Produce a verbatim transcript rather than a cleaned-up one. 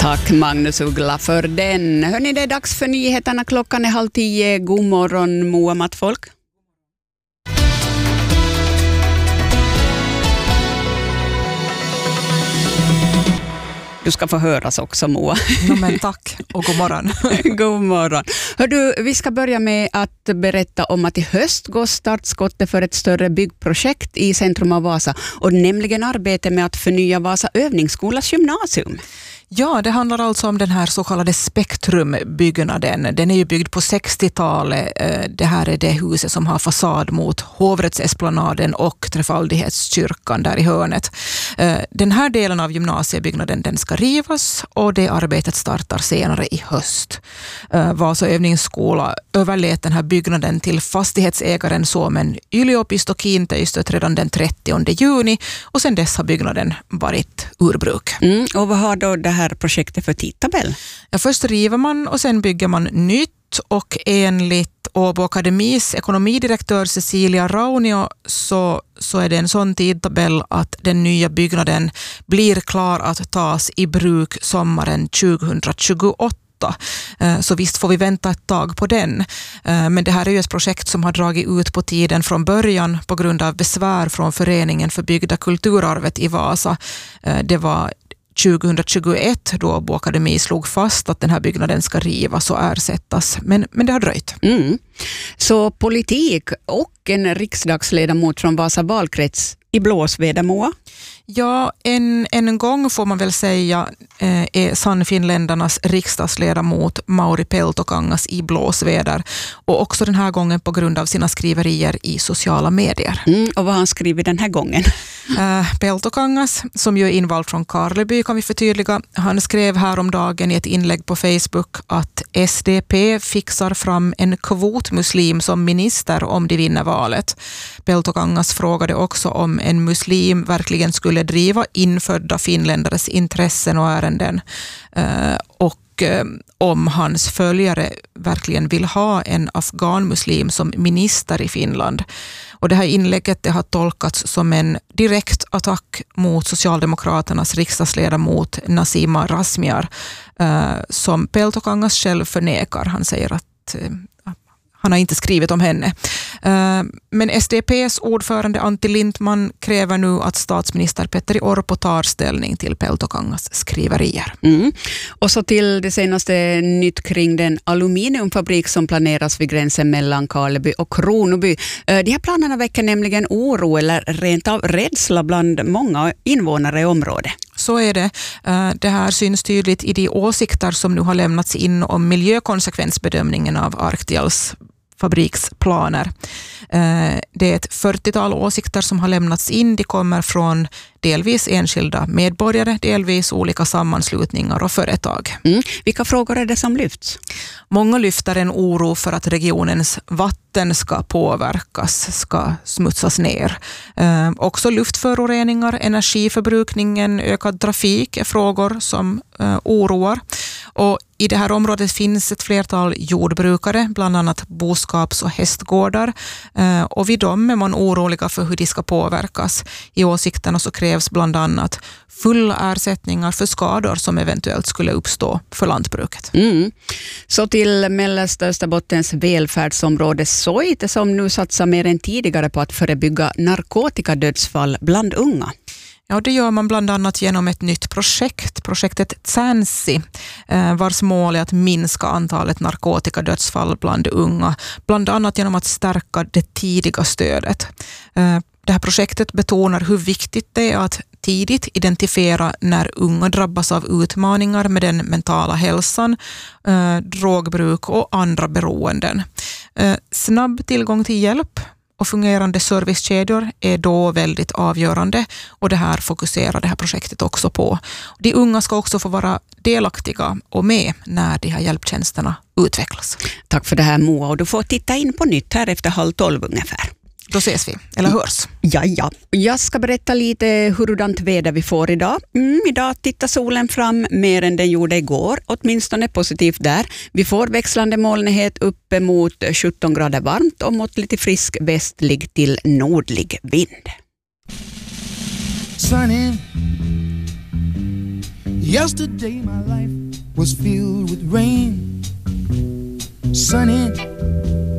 Tack Magnus Uggla för den. Hörrni, det är dags för nyheterna. Klockan är halv tio. God morgon Moa Mattfolk. Du ska få höras också, Moa. No, men tack och god morgon. God morgon. Hör du, vi ska börja med att berätta om att i höst går startskottet för ett större byggprojekt i centrum av Vasa, och nämligen arbete med att förnya Vasa övningsskolas gymnasium. Ja, det handlar alltså om den här så kallade spektrumbyggnaden. Den är ju byggd på sextiotalet. Det här är det huset som har fasad mot Hovrättsesplanaden och Trefaldighetskyrkan där i hörnet. Den här delen av gymnasiebyggnaden, den ska rivas och det arbetet startar senare i höst. Vasa övningsskola överlät den här byggnaden till fastighetsägaren Suomen yliopisto kiinteistöt redan den trettionde juni, och sen dess har byggnaden varit ur bruk. Mm, och vad har då det här projektet för tidtabell? Ja, först river man och sen bygger man nytt, och enligt Åbo Akademis ekonomidirektör Cecilia Raunio så, så är det en sån tidtabell att den nya byggnaden blir klar att tas i bruk sommaren tjugohundratjugoåtta. Så visst får vi vänta ett tag på den. Men det här är ju ett projekt som har dragit ut på tiden från början på grund av besvär från Föreningen för byggda kulturarvet i Vasa. Det var tjugohundratjugoett då Åbo Akademi slog fast att den här byggnaden ska rivas och ersättas. Men, men det har dröjt. Mm. Så politik och en riksdagsledamot från Vasa valkrets i blåsväder, Moa? Ja, en, en gång får man väl säga eh, är Sannfinländarnas riksdagsledamot Mauri Peltokangas i blåsväder, och också den här gången på grund av sina skriverier i sociala medier. Mm, och vad har han skrivit den här gången? Eh, Peltokangas, som ju är invald från Karleby kan vi förtydliga, han skrev här om dagen i ett inlägg på Facebook att S D P fixar fram en kvotmuslim som minister om de vinner valet. Peltokangas frågade också om en muslim verkligen skulle driva infödda finländares intressen och ärenden, eh, och eh, om hans följare verkligen vill ha en afghanmuslim som minister i Finland. Och det här inlägget det har tolkats som en direkt attack mot Socialdemokraternas riksdagsledamot Nasima Razmyar, eh, som Peltokangas själv förnekar. Han säger att eh, han har inte skrivit om henne. Men S D P:s ordförande Antti Lindman kräver nu att statsminister Petteri Orpo tar ställning till Peltokangas skriverier. Mm. Och så till det senaste nytt kring den aluminiumfabrik som planeras vid gränsen mellan Karleby och Kronoby. De här planerna väcker nämligen oro eller rent av rädsla bland många invånare i området. Så är det. Det här syns tydligt i de åsikter som nu har lämnats in om miljökonsekvensbedömningen av Arctials fabriksplaner. Det är ett fyrtiotal åsikter som har lämnats in. De kommer från delvis enskilda medborgare, delvis olika sammanslutningar och företag. Mm. Vilka frågor är det som lyfts? Många lyfter en oro för att regionens vatten ska påverkas, ska smutsas ner. Eh, också luftföroreningar, energiförbrukningen, ökad trafik är frågor som eh, oroar. Och i det här området finns ett flertal jordbrukare, bland annat boskaps- och hästgårdar. Eh, och vid dem är man oroliga för hur de ska påverkas. I åsikterna så krävs bland annat fulla ersättningar för skador som eventuellt skulle uppstå för lantbruket. Mm. Så till mellersta Österbottens välfärdsområde Soite, som nu satsar mer än tidigare på att förebygga narkotikadödsfall bland unga. Ja, det gör man bland annat genom ett nytt projekt, projektet Tsansi, vars mål är att minska antalet narkotikadödsfall bland unga, bland annat genom att stärka det tidiga stödet. Det här projektet betonar hur viktigt det är att tidigt identifiera när unga drabbas av utmaningar med den mentala hälsan, drogbruk och andra beroenden. Snabb tillgång till hjälp och fungerande servicekedjor är då väldigt avgörande, och det här fokuserar det här projektet också på. De unga ska också få vara delaktiga och med när de här hjälptjänsterna utvecklas. Tack för det här, Moa, och du får titta in på nytt här efter halv tolv ungefär. Då ses vi, eller hörs. Ja, ja. Jag ska berätta lite hurdant väder vi får idag. Mm, idag tittar solen fram mer än den gjorde igår, åtminstone positivt där. Vi får växlande molnighet uppe mot sjutton grader varmt och mot lite frisk västlig till nordlig vind. Sunny. Yesterday my life was filled with rain, sunny